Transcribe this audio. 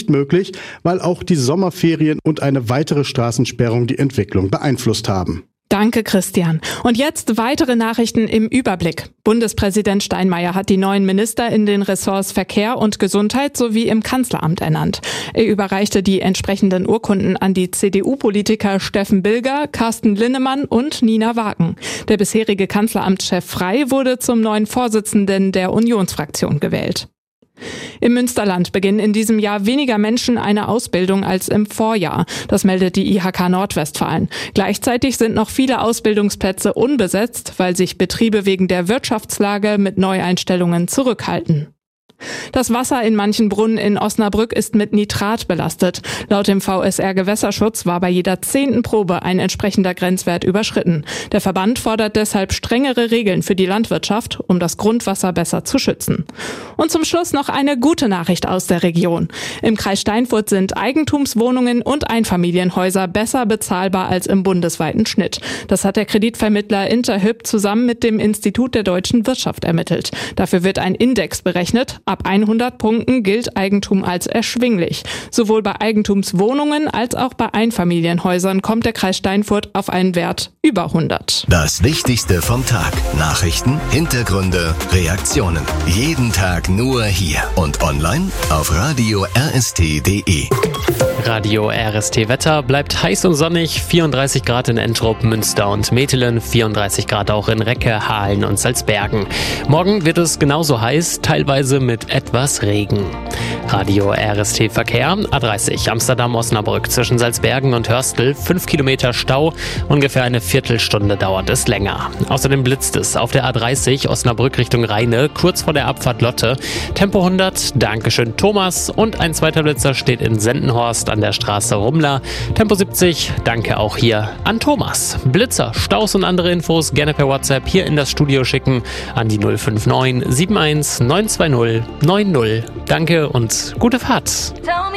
nicht möglich, weil auch die Sommerferien und eine weitere Straßensperrung die Entwicklung beeinflusst haben. Danke, Christian. Und jetzt weitere Nachrichten im Überblick. Bundespräsident Steinmeier hat die neuen Minister in den Ressorts Verkehr und Gesundheit sowie im Kanzleramt ernannt. Er überreichte die entsprechenden Urkunden an die CDU-Politiker Steffen Bilger, Carsten Linnemann und Nina Wagen. Der bisherige Kanzleramtschef Frey wurde zum neuen Vorsitzenden der Unionsfraktion gewählt. Im Münsterland beginnen in diesem Jahr weniger Menschen eine Ausbildung als im Vorjahr. Das meldet die IHK Nordwestfalen. Gleichzeitig sind noch viele Ausbildungsplätze unbesetzt, weil sich Betriebe wegen der Wirtschaftslage mit Neueinstellungen zurückhalten. Das Wasser in manchen Brunnen in Osnabrück ist mit Nitrat belastet. Laut dem VSR Gewässerschutz war bei jeder 10. Probe ein entsprechender Grenzwert überschritten. Der Verband fordert deshalb strengere Regeln für die Landwirtschaft, um das Grundwasser besser zu schützen. Und zum Schluss noch eine gute Nachricht aus der Region. Im Kreis Steinfurt sind Eigentumswohnungen und Einfamilienhäuser besser bezahlbar als im bundesweiten Schnitt. Das hat der Kreditvermittler Interhyp zusammen mit dem Institut der deutschen Wirtschaft ermittelt. Dafür wird ein Index berechnet. Ab 100 Punkten gilt Eigentum als erschwinglich. Sowohl bei Eigentumswohnungen als auch bei Einfamilienhäusern kommt der Kreis Steinfurt auf einen Wert über 100. Das Wichtigste vom Tag. Nachrichten, Hintergründe, Reaktionen. Jeden Tag nur hier und online auf Radio RST.de. Radio RST Wetter bleibt heiß und sonnig, 34 Grad in Entrup, Münster und Metelen, 34 Grad auch in Recke, Hahlen und Salzbergen. Morgen wird es genauso heiß, teilweise mit etwas Regen. Radio RST Verkehr, A30 Amsterdam-Osnabrück zwischen Salzbergen und Hörstel, 5 Kilometer Stau, ungefähr eine Viertelstunde dauert es länger. Außerdem blitzt es auf der A30 Osnabrück Richtung Rheine, kurz vor der Abfahrt Lotte. Tempo 100, Dankeschön Thomas, und ein zweiter Blitzer steht in Sendenhorst an der Straße Rumler. Tempo 70, danke auch hier an Thomas. Blitzer, Staus und andere Infos gerne per WhatsApp hier in das Studio schicken an die 059 71 920 90. Danke und gute Fahrt.